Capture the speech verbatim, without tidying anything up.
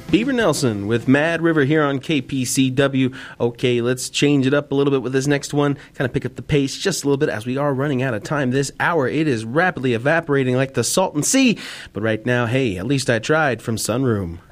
Beaver Nelson with Mad River here on K P C W. Okay, let's change it up a little bit with this next one. Kind of pick up the pace just a little bit as we are running out of time this hour. It is rapidly evaporating like the Salton Sea. But right now, hey, at least I tried from Sunroom.